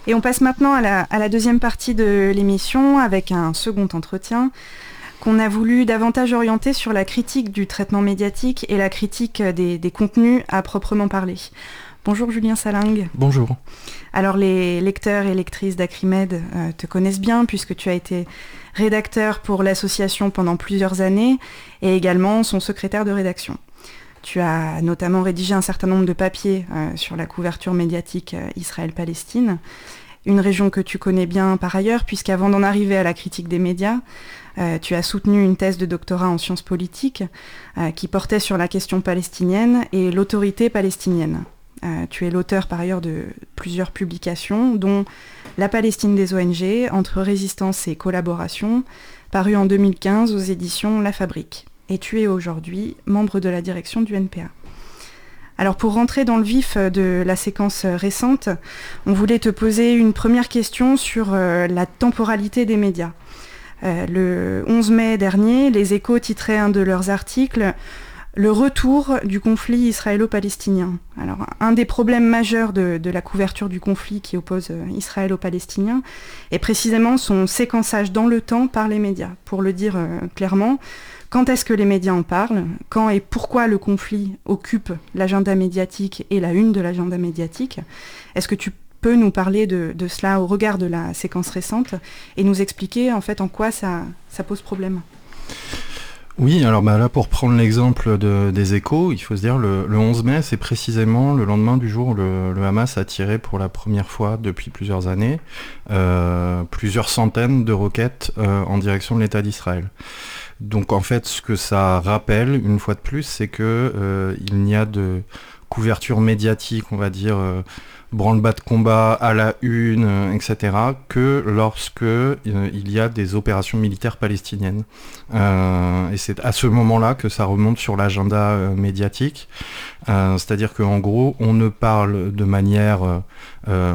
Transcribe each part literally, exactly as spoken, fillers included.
Et on passe maintenant à la, à la deuxième partie de l'émission avec un second entretien qu'on a voulu davantage orienter sur la critique du traitement médiatique et la critique des, des contenus à proprement parler. Bonjour Julien Salingue. Bonjour. Alors les lecteurs et lectrices d'Acrimed euh, te connaissent bien puisque tu as été rédacteur pour l'association pendant plusieurs années et également son secrétaire de rédaction. Tu as notamment rédigé un certain nombre de papiers euh, sur la couverture médiatique euh, Israël-Palestine, une région que tu connais bien par ailleurs, puisqu'avant d'en arriver à la critique des médias, euh, tu as soutenu une thèse de doctorat en sciences politiques euh, qui portait sur la question palestinienne et l'autorité palestinienne. Euh, tu es l'auteur par ailleurs de plusieurs publications, dont La Palestine des O N G, entre résistance et collaboration, paru en deux mille quinze aux éditions La Fabrique. Et tu es aujourd'hui membre de la direction du N P A. Alors pour rentrer dans le vif de la séquence récente, on voulait te poser une première question sur euh, la temporalité des médias. Euh, le onze mai dernier, les Échos titraient un de leurs articles « Le retour du conflit israélo-palestinien ». Alors un des problèmes majeurs de, de la couverture du conflit qui oppose euh, Israël aux Palestiniens est précisément son séquençage dans le temps par les médias. Pour le dire euh, clairement, quand est-ce que les médias en parlent ? Quand et pourquoi le conflit occupe l'agenda médiatique et la une de l'agenda médiatique ? Est-ce que tu peux nous parler de, de cela au regard de la séquence récente et nous expliquer en fait en quoi ça, ça pose problème ? Oui, alors bah là pour prendre l'exemple de, des Échos, il faut se dire le, le onze mai, c'est précisément le lendemain du jour où le, le Hamas a tiré pour la première fois depuis plusieurs années euh, plusieurs centaines de roquettes euh, en direction de l'État d'Israël. Donc en fait, ce que ça rappelle, une fois de plus, c'est que euh, il n'y a de couverture médiatique, on va dire, euh, branle-bas de combat à la une, euh, et cetera, que lorsque euh, il y a des opérations militaires palestiniennes. Euh, et c'est à ce moment-là que ça remonte sur l'agenda euh, médiatique. Euh, c'est-à-dire qu'en gros, on ne parle de manière euh, euh,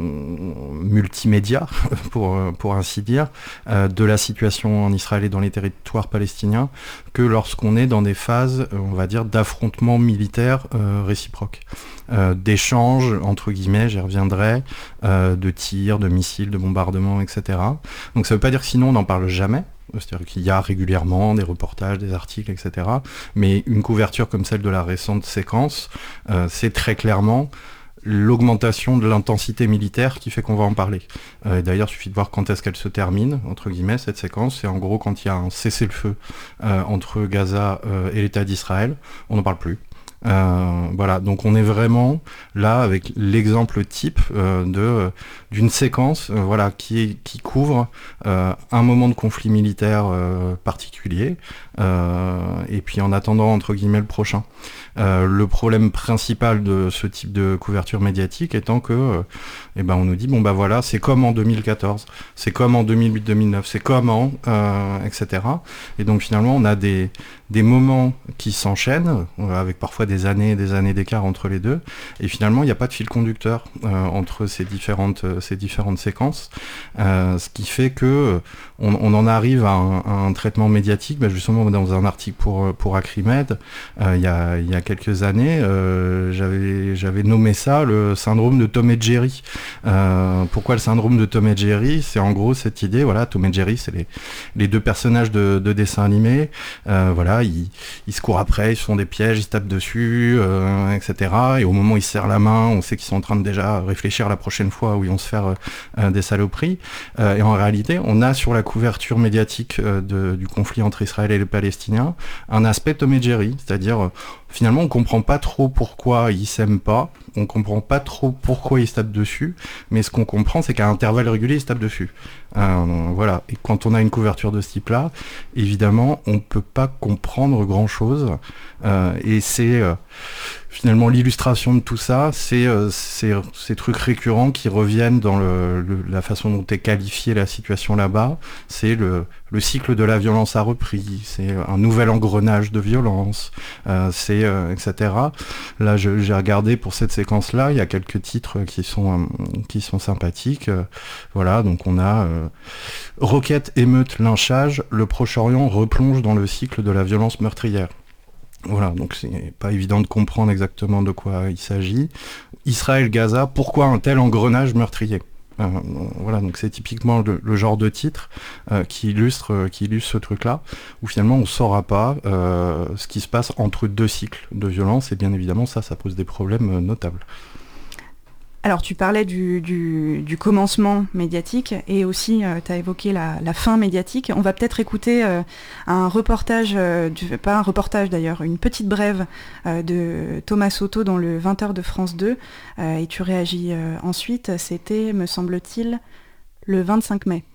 multimédia, pour, pour ainsi dire, euh, de la situation en Israël et dans les territoires palestiniens, que lorsqu'on est dans des phases, on va dire, d'affrontements militaires euh, réciproques. Euh, d'échanges, entre guillemets, j'y reviendrai, euh, de tirs, de missiles, de bombardements, et cetera. Donc ça ne veut pas dire que sinon on n'en parle jamais. C'est-à-dire qu'il y a régulièrement des reportages, des articles, et cetera. Mais une couverture comme celle de la récente séquence, euh, c'est très clairement l'augmentation de l'intensité militaire qui fait qu'on va en parler. Euh, d'ailleurs, il suffit de voir quand est-ce qu'elle se termine, entre guillemets, cette séquence. C'est en gros quand il y a un cessez-le-feu euh, entre Gaza euh, et l'État d'Israël, on n'en parle plus. Euh, voilà, donc on est vraiment là avec l'exemple type euh, de euh, d'une séquence, euh, voilà, qui est, qui couvre euh, un moment de conflit militaire euh, particulier, euh, et puis en attendant entre guillemets le prochain. Euh, le problème principal de ce type de couverture médiatique étant que, euh, eh ben on nous dit bon bah voilà, c'est comme en deux mille quatorze, c'est comme en deux mille huit deux mille neuf, c'est comme en, euh, et cetera. Et donc finalement on a des des moments qui s'enchaînent euh, avec parfois des années et des années d'écart entre les deux, et finalement il n'y a pas de fil conducteur euh, entre ces différentes euh, ces différentes séquences, euh, ce qui fait que euh, on, on en arrive à un, à un traitement médiatique. Bah justement dans un article pour pour Acrimed, euh, il y a il y a quelques années, euh, j'avais j'avais nommé ça le syndrome de Tom et Jerry. Euh, pourquoi le syndrome de Tom et Jerry ? C'est en gros cette idée, voilà, Tom et Jerry, c'est les les deux personnages de, de dessins animés, euh, voilà, ils ils se courent après, ils se font des pièges, ils se tapent dessus, euh, et cetera. Et au moment où ils se serrent la main, on sait qu'ils sont en train de déjà réfléchir la prochaine fois où ils vont se faire euh, des saloperies. Euh, et en réalité, on a sur la couverture médiatique euh, de, du conflit entre Israël et les Palestiniens un aspect Tom et Jerry, c'est-à-dire euh, finalement on comprend pas trop pourquoi ils s'aiment pas, on comprend pas trop pourquoi ils se tapent dessus, mais ce qu'on comprend c'est qu'à intervalles réguliers ils se tapent dessus. Euh, voilà. Et quand on a une couverture de ce type-là, évidemment on peut pas comprendre grand-chose, euh, et c'est euh, finalement l'illustration de tout ça, c'est euh, ces, ces trucs récurrents qui reviennent dans le, le, la façon dont est qualifiée la situation là-bas. C'est le, le cycle de la violence a repris, c'est un nouvel engrenage de violence, euh, c'est euh, et cetera. Là, je, j'ai regardé pour cette séquence-là, il y a quelques titres qui sont euh, qui sont sympathiques. Euh, voilà, donc on a euh, Roquettes, émeutes, lynchage, le Proche-Orient replonge dans le cycle de la violence meurtrière. Voilà, donc c'est pas évident de comprendre exactement de quoi il s'agit. Israël, Gaza, pourquoi un tel engrenage meurtrier ? Euh, voilà, donc c'est typiquement le, le genre de titre euh, qui illustre euh, qui illustre ce truc-là, où finalement on ne saura pas euh, ce qui se passe entre deux cycles de violence, et bien évidemment ça, ça pose des problèmes euh, notables. Alors tu parlais du, du, du commencement médiatique et aussi euh, tu as évoqué la, la fin médiatique. On va peut-être écouter euh, un reportage, euh, du, pas un reportage d'ailleurs, une petite brève euh, de Thomas Soto dans le vingt heures de France deux euh, et tu réagis euh, ensuite. C'était, me semble-t-il, le vingt-cinq mai.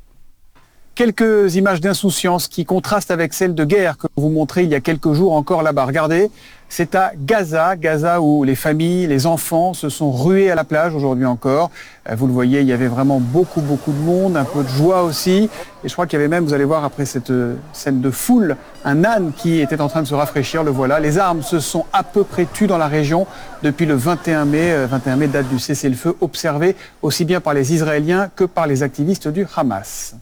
Quelques images d'insouciance qui contrastent avec celles de guerre que vous montrez il y a quelques jours encore là-bas. Regardez, c'est à Gaza, Gaza où les familles, les enfants se sont rués à la plage aujourd'hui encore. Vous le voyez, il y avait vraiment beaucoup, beaucoup de monde, un peu de joie aussi. Et je crois qu'il y avait même, vous allez voir après cette scène de foule, un âne qui était en train de se rafraîchir, le voilà. Les armes se sont à peu près tues dans la région depuis le vingt et un mai. vingt et un mai, date du cessez-le-feu, observé aussi bien par les Israéliens que par les activistes du Hamas.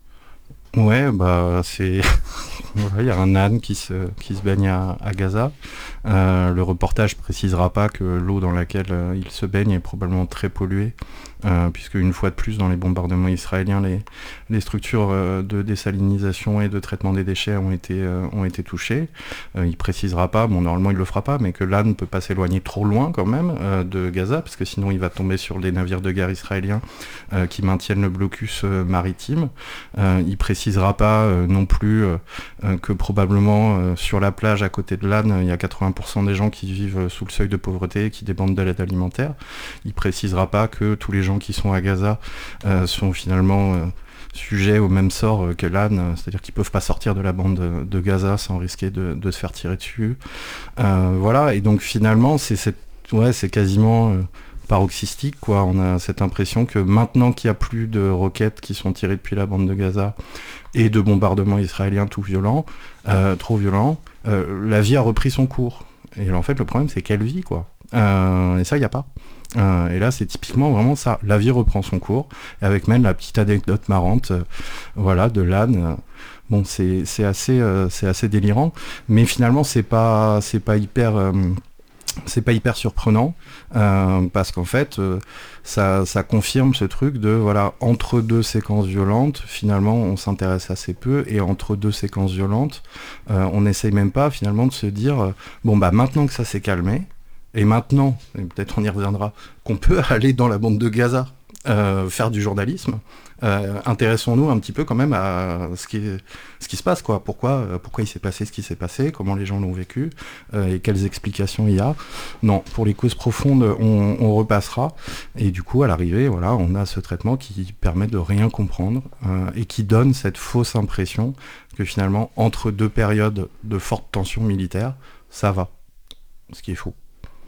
Ouais, bah c'est... voilà, il y a un âne qui se, qui se baigne à, à Gaza. Euh, le reportage précisera pas que l'eau dans laquelle euh, il se baigne est probablement très polluée, euh, puisque une fois de plus, dans les bombardements israéliens, les, les structures euh, de désalinisation et de traitement des déchets ont été, euh, ont été touchées. Euh, il précisera pas, bon normalement il le fera pas, mais que l'âne ne peut pas s'éloigner trop loin quand même euh, de Gaza, parce que sinon il va tomber sur les navires de guerre israéliens euh, qui maintiennent le blocus euh, maritime. Euh, il précisera pas euh, non plus euh, euh, que probablement euh, sur la plage à côté de l'âne, il y a quatre-vingts pour cent des gens qui vivent sous le seuil de pauvreté et qui dépendent de l'aide alimentaire. Il précisera pas que tous les gens qui sont à Gaza euh, sont finalement euh, sujets au même sort euh, que l'âne, euh, c'est-à-dire qu'ils peuvent pas sortir de la bande de, de Gaza sans risquer de, de se faire tirer dessus. Euh, voilà, et donc finalement c'est cette, ouais, c'est quasiment euh, paroxystique, quoi. On a cette impression que maintenant qu'il n'y a plus de roquettes qui sont tirées depuis la bande de Gaza et de bombardements israéliens tout violents, euh, trop violents, euh, la vie a repris son cours. Et en fait, le problème, c'est quelle vie, quoi. Euh, et ça, il n'y a pas. Euh, et là, c'est typiquement vraiment ça. La vie reprend son cours, et avec même la petite anecdote marrante, euh, voilà, de l'âne. Euh, bon, c'est, c'est assez, euh, c'est assez délirant, mais finalement, c'est pas, c'est pas hyper. Euh, c'est pas hyper surprenant euh, parce qu'en fait euh, ça, ça confirme ce truc de voilà, entre deux séquences violentes finalement on s'intéresse assez peu, et entre deux séquences violentes euh, on n'essaye même pas finalement de se dire euh, bon bah maintenant que ça s'est calmé, et maintenant, et peut-être on y reviendra, qu'on peut aller dans la bande de Gaza euh, faire du journalisme, euh, intéressons-nous un petit peu quand même à ce qui, ce qui se passe, quoi. Pourquoi, euh, pourquoi il s'est passé ce qui s'est passé, comment les gens l'ont vécu, euh, et quelles explications il y a. Non, pour les causes profondes, on, on repassera, et du coup, à l'arrivée, voilà, on a ce traitement qui permet de rien comprendre, euh, et qui donne cette fausse impression que finalement, entre deux périodes de forte tension militaire, ça va, ce qui est faux.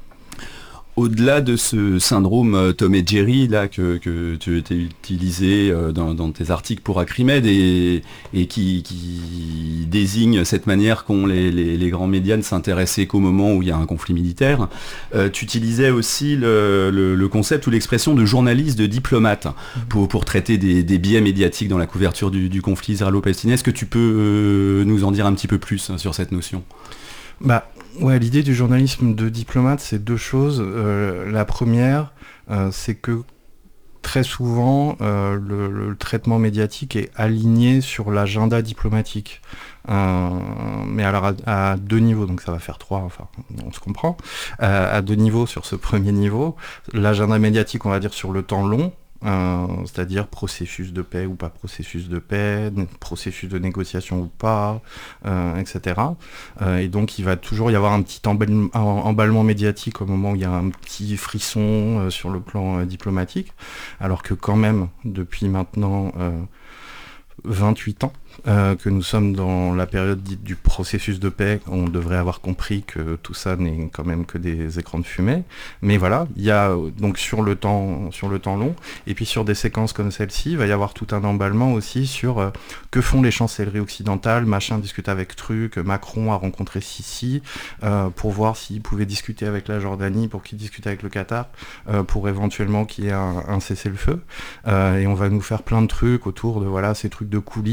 Au-delà de ce syndrome euh, Tom et Jerry là, que, que tu as utilisé euh, dans, dans tes articles pour Acrimed et, et qui, qui désigne cette manière qu'ont les, les, les grands médias de s'intéresser qu'au moment où il y a un conflit militaire, euh, tu utilisais aussi le, le, le concept ou l'expression de journaliste, de diplomate pour, pour traiter des, des biais médiatiques dans la couverture du, du conflit israélo-palestinien. Est-ce que tu peux euh, nous en dire un petit peu plus hein, sur cette notion ? Bah, ouais, l'idée du journalisme de diplomate, c'est deux choses. Euh, la première, euh, c'est que très souvent, euh, le, le traitement médiatique est aligné sur l'agenda diplomatique. Euh, mais alors à, à deux niveaux, donc ça va faire trois, enfin on se comprend. Euh, à deux niveaux sur ce premier niveau, l'agenda médiatique, on va dire sur le temps long, Euh, c'est-à-dire processus de paix ou pas processus de paix, processus de négociation ou pas, euh, et cetera. Euh, et donc il va toujours y avoir un petit emballement, un emballement médiatique au moment où il y a un petit frisson euh, sur le plan euh, diplomatique, alors que quand même, depuis maintenant euh, vingt-huit ans, Euh, que nous sommes dans la période dite du processus de paix, on devrait avoir compris que tout ça n'est quand même que des écrans de fumée. Mais voilà, il y a donc sur le temps, sur le temps long, et puis sur des séquences comme celle-ci, il va y avoir tout un emballement aussi sur euh, que font les chancelleries occidentales, machin discute avec truc, Macron a rencontré Sisi euh, pour voir s'il pouvait discuter avec la Jordanie, pour qu'il discute avec le Qatar, euh, pour éventuellement qu'il y ait un, un cessez-le-feu. Euh, et on va nous faire plein de trucs autour de voilà ces trucs de coulisses, en plus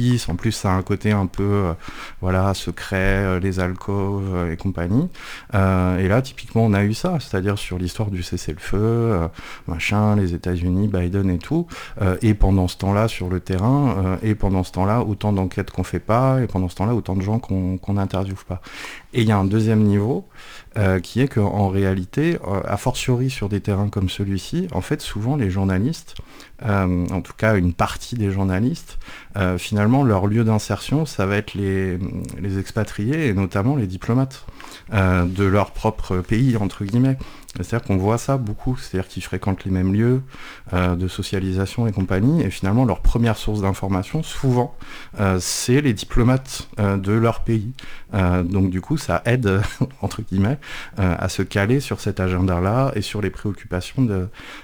plus ça a un côté un peu euh, voilà, secret, euh, les alcôves euh, et compagnie. Euh, et là, typiquement, on a eu ça, c'est-à-dire sur l'histoire du cessez-le-feu, euh, machin, les États-Unis, Biden et tout. Euh, et pendant ce temps-là, sur le terrain, euh, et pendant ce temps-là, autant d'enquêtes qu'on fait pas, et pendant ce temps-là, autant de gens qu'on qu'on n'interviewe pas. Et il y a un deuxième niveau, euh, qui est qu'en réalité, euh, a fortiori sur des terrains comme celui-ci, en fait, souvent les journalistes, euh, en tout cas une partie des journalistes, euh, finalement, leur lieu d'insertion, ça va être les, les expatriés, et notamment les diplomates euh, de leur propre pays, entre guillemets. C'est-à-dire qu'on voit ça beaucoup, c'est-à-dire qu'ils fréquentent les mêmes lieux euh, de socialisation et compagnie, et finalement leur première source d'information, souvent, euh, c'est les diplomates euh, de leur pays. Euh, donc du coup, ça aide, entre guillemets, euh, à se caler sur cet agenda-là et sur les préoccupations de,